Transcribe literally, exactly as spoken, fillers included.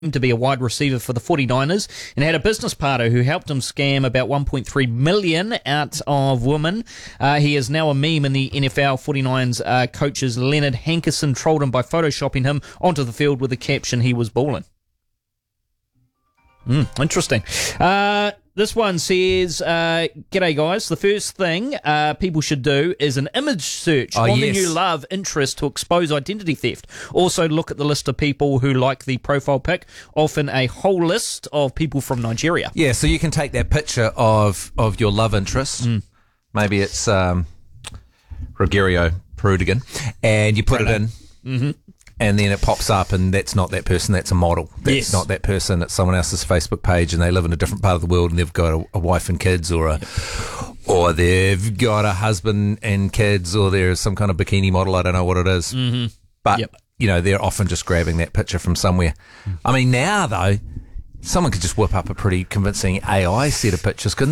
to be a wide receiver for the forty-niners and had a business partner who helped him scam about one point three million dollars out of women. Uh, he is now a meme in the N F L. forty-niners uh, coaches Leonard Hankerson trolled him by photoshopping him onto the field with the caption, "He was balling." Mm, interesting. Uh, this one says, uh, "G'day guys. The first thing uh, people should do is an image search oh, on yes. the new love interest to expose identity theft. Also look at the list of people who like the profile pic, often a whole list of people from Nigeria." Yeah, so you can take that picture of, of your love interest. Mm. Maybe it's um, Rogerio Perudigan, and you put Right it in. Mm-hmm. And then it pops up, and that's not that person, that's a model. That's yes. not that person, it's someone else's Facebook page, and they live in a different part of the world, and they've got a, a wife and kids, or a, yep. or they've got a husband and kids, or they're some kind of bikini model, I don't know what it is. Mm-hmm. But, yep. you know, they're often just grabbing that picture from somewhere. Mm-hmm. I mean, now, though, someone could just whip up a pretty convincing A I set of pictures, couldn't